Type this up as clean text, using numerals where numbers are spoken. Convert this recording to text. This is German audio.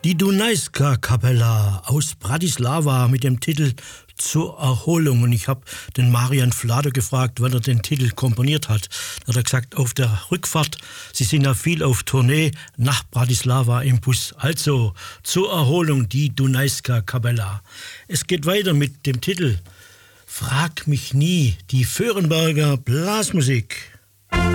Die Dunajska Kapella aus Bratislava mit dem Titel Zur Erholung. Und ich habe den Marian Flader gefragt, wann er den Titel komponiert hat. Da hat er gesagt, auf der Rückfahrt, Sie sind ja viel auf Tournee nach Bratislava im Bus. Also, Zur Erholung, die Dunajska Kapella. Es geht weiter mit dem Titel Frag mich nie, die Föhrenberger Blasmusik.